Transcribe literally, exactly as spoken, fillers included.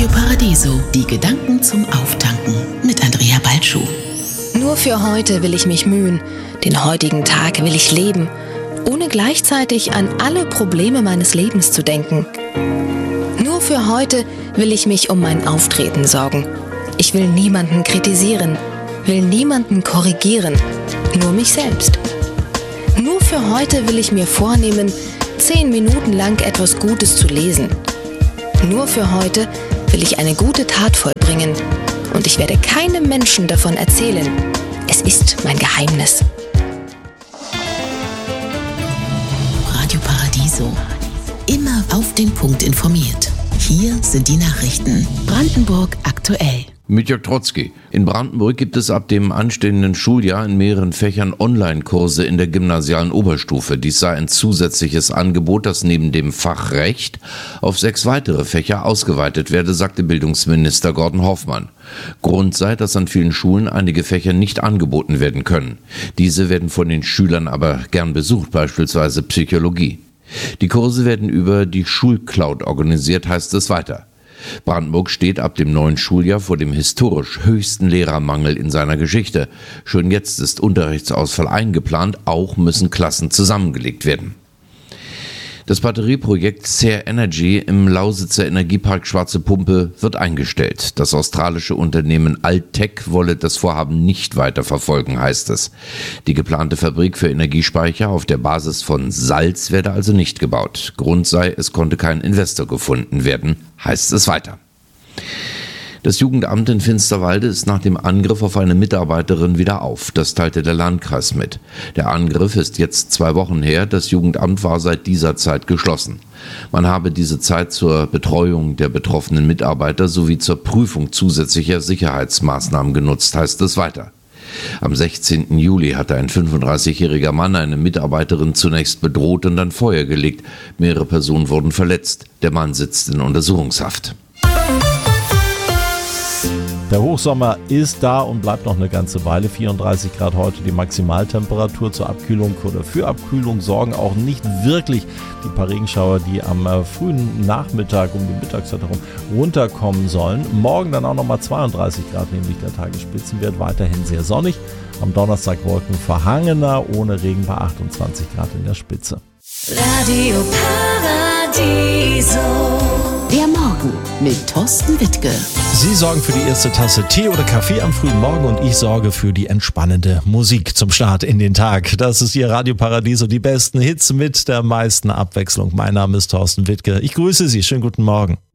Paradiso, die Gedanken zum Auftanken mit Andrea Balschuh. Nur für heute will ich mich mühen, den heutigen Tag will ich leben, ohne gleichzeitig an alle Probleme meines Lebens zu denken. Nur für heute will ich mich um mein Auftreten sorgen. Ich will niemanden kritisieren, will niemanden korrigieren, nur mich selbst. Nur für heute will ich mir vornehmen, zehn Minuten lang etwas Gutes zu lesen. Nur für heute will ich eine gute Tat vollbringen und ich werde keinem Menschen davon erzählen. Es ist mein Geheimnis. Radio Paradiso. Immer auf den Punkt informiert. Hier sind die Nachrichten. Brandenburg aktuell. Mit Jörg Trotzki. In Brandenburg gibt es ab dem anstehenden Schuljahr in mehreren Fächern Online-Kurse in der gymnasialen Oberstufe. Dies sei ein zusätzliches Angebot, das neben dem Fach Recht auf sechs weitere Fächer ausgeweitet werde, sagte Bildungsminister Gordon Hoffmann. Grund sei, dass an vielen Schulen einige Fächer nicht angeboten werden können. Diese werden von den Schülern aber gern besucht, beispielsweise Psychologie. Die Kurse werden über die Schulcloud organisiert, heißt es weiter. Brandenburg steht ab dem neuen Schuljahr vor dem historisch höchsten Lehrermangel in seiner Geschichte. Schon jetzt ist Unterrichtsausfall eingeplant, auch müssen Klassen zusammengelegt werden. Das Batterieprojekt Care Energy im Lausitzer Energiepark Schwarze Pumpe wird eingestellt. Das australische Unternehmen Altec wolle das Vorhaben nicht weiter verfolgen, heißt es. Die geplante Fabrik für Energiespeicher auf der Basis von Salz werde also nicht gebaut. Grund sei, es konnte kein Investor gefunden werden, heißt es weiter. Das Jugendamt in Finsterwalde ist nach dem Angriff auf eine Mitarbeiterin wieder auf. Das teilte der Landkreis mit. Der Angriff ist jetzt zwei Wochen her. Das Jugendamt war seit dieser Zeit geschlossen. Man habe diese Zeit zur Betreuung der betroffenen Mitarbeiter sowie zur Prüfung zusätzlicher Sicherheitsmaßnahmen genutzt, heißt es weiter. Am sechzehnten Juli hatte ein fünfunddreißigjähriger Mann eine Mitarbeiterin zunächst bedroht und dann Feuer gelegt. Mehrere Personen wurden verletzt. Der Mann sitzt in Untersuchungshaft. Der Hochsommer ist da und bleibt noch eine ganze Weile. vierunddreißig Grad heute die Maximaltemperatur. Zur Abkühlung oder für Abkühlung sorgen auch nicht wirklich die paar Regenschauer, die am äh, frühen Nachmittag um die Mittagszeit herum runterkommen sollen. Morgen dann auch nochmal zweiunddreißig Grad, nämlich der Tagesspitzenwert, weiterhin sehr sonnig. Am Donnerstag Wolken verhangener, ohne Regen bei achtundzwanzig Grad in der Spitze. Radio Paradiso. Der Morgen mit Thorsten Wittke. Sie sorgen für die erste Tasse Tee oder Kaffee am frühen Morgen und ich sorge für die entspannende Musik zum Start in den Tag. Das ist Ihr Radio Paradiso, die besten Hits mit der meisten Abwechslung. Mein Name ist Thorsten Wittke. Ich grüße Sie. Schönen guten Morgen.